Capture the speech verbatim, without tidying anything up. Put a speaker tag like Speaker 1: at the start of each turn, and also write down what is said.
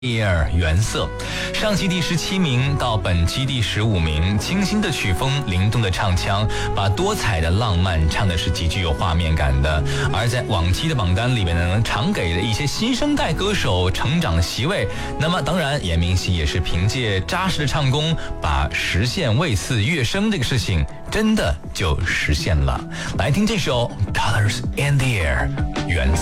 Speaker 1: Air 原色，上期第十七名到本期第十五名，清新的曲风，灵动的唱腔，把多彩的浪漫唱的是极具有画面感的。而在往期的榜单里面呢，常给的一些新生代歌手成长席位。那么当然，严明熙也是凭借扎实的唱功，把实现位次跃升这个事情真的就实现了。来听这首 Colors in the Air 原色。